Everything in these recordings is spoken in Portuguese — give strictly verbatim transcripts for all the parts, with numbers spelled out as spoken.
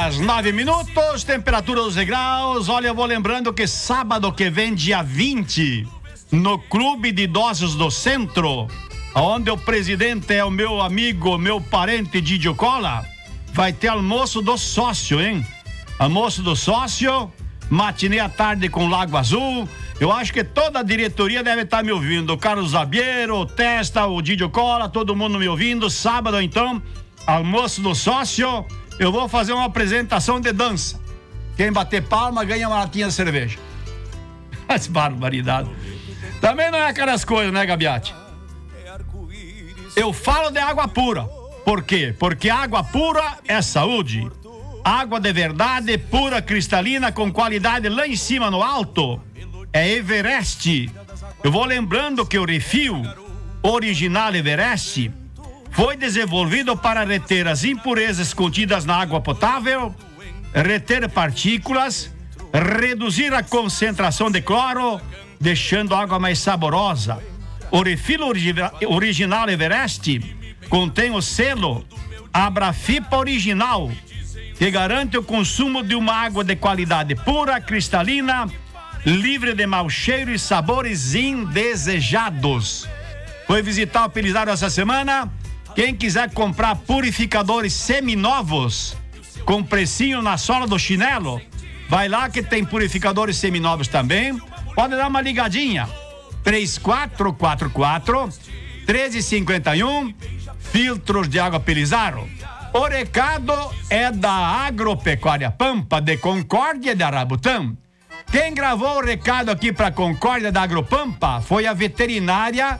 horas, nove minutos, temperatura doze graus. Olha, eu vou lembrando que sábado que vem, dia vinte, no Clube de Idosos do Centro, onde o presidente é o meu amigo, meu parente Didio Cola, vai ter almoço do sócio, hein? Almoço do sócio, matinê à tarde com Lago Azul. Eu acho que toda a diretoria deve estar me ouvindo. O Carlos Zabiero, o Testa, o Didio Cola, todo mundo me ouvindo. Sábado, então, almoço do sócio. Eu vou fazer uma apresentação de dança. Quem bater palma ganha uma latinha de cerveja. Mas barbaridade. Também não é aquelas coisas, né, Gabiati? Eu falo de água pura. Por quê? Porque água pura é saúde. Água de verdade, pura, cristalina, com qualidade lá em cima, no alto, é Everest. Eu vou lembrando que o refil original Everest foi desenvolvido para reter as impurezas contidas na água potável, reter partículas, reduzir a concentração de cloro, deixando a água mais saborosa. O refil origi- original Everest contém o selo Abrafipa Original, que garante o consumo de uma água de qualidade pura, cristalina, livre de mau cheiro e sabores indesejados. Foi visitar o Pelizardo essa semana. Quem quiser comprar purificadores seminovos com precinho na sola do chinelo, vai lá que tem purificadores seminovos também. Pode dar uma ligadinha. três quatro quatro quatro, um três cinco um, filtros de água Pelizardo. O recado é da Agropecuária Pampa de Concórdia de Arabutã. Quem gravou o recado aqui para Concórdia da Agropampa foi a veterinária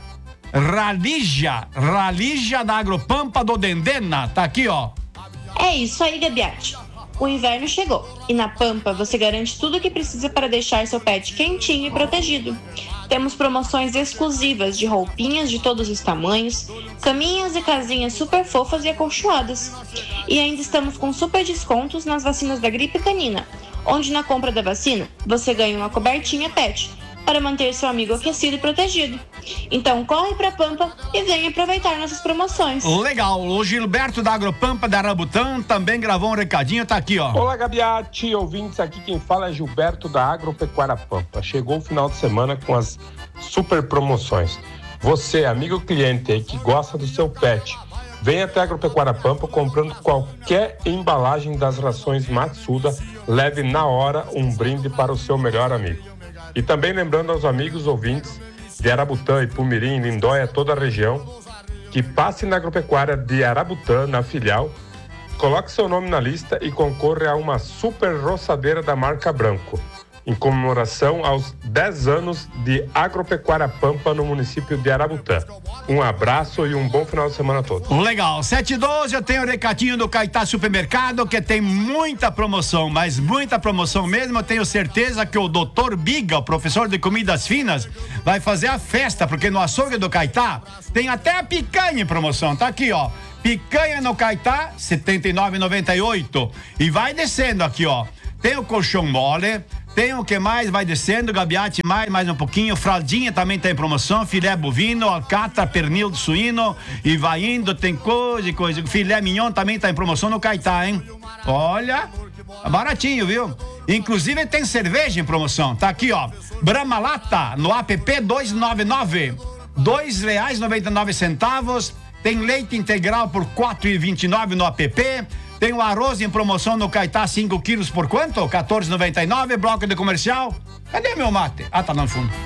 Ralígia, Ralígia da Agropampa do Dendena. Tá aqui, ó. É isso aí, Gabiati. O inverno chegou e na Pampa você garante tudo o que precisa para deixar seu pet quentinho e protegido. Temos promoções exclusivas de roupinhas de todos os tamanhos, caminhas e casinhas super fofas e acolchoadas. E ainda estamos com super descontos nas vacinas da gripe canina, onde na compra da vacina você ganha uma cobertinha pet para manter seu amigo aquecido e protegido. Então corre pra Pampa e venha aproveitar nossas promoções. Legal, o Gilberto da Agropampa da Arabutã também gravou um recadinho, tá aqui, ó. Olá, Gabiati, ouvintes, aqui quem fala é Gilberto da Agropecuária Pampa. Chegou o final de semana com as super promoções. Você, amigo cliente aí que gosta do seu pet, vem até a Agropecuária Pampa comprando qualquer embalagem das rações Matsuda, leve na hora um brinde para o seu melhor amigo. E também lembrando aos amigos ouvintes de Arabutã, Ipumirim, Lindóia, toda a região, que passe na Agropecuária de Arabutã, na filial, coloque seu nome na lista e concorra a uma super roçadeira da marca Branco, em comemoração aos dez anos de Agropecuária Pampa no município de Arabutã. Um abraço e um bom final de semana a todos. Legal, sete e doze, eu tenho o recadinho do Caetá Supermercado, que tem muita promoção, mas muita promoção mesmo. Eu tenho certeza que o doutor Biga, o professor de comidas finas, vai fazer a festa, porque no açougue do Caetá tem até a picanha em promoção. Tá aqui, ó. Picanha no Caetá, setenta e nove reais e noventa e oito centavos. E vai descendo aqui, ó. Tem o colchão mole, tem o que mais vai descendo, Gabiati, mais, mais um pouquinho, fraldinha também tá em promoção, filé bovino, alcatra, pernil de suíno, e vai indo, tem coisa e coisa. Filé mignon também tá em promoção no Caetá, hein? Olha, baratinho, viu? Inclusive tem cerveja em promoção, tá aqui, ó. Brahma Lata, no app dois nove nove, dois reais e noventa e nove centavos. Tem leite integral por quatro reais e vinte e nove centavos no app. Tem o arroz em promoção no Caetá, cinco quilos por quanto? quatorze reais e noventa e nove centavos, bloco de comercial. Cadê meu mate? Ah, tá lá no fundo.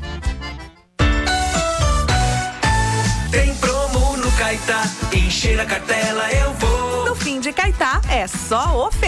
Tem promo no Caetá, encher a cartela eu vou. No fim de Caetá é só oferta.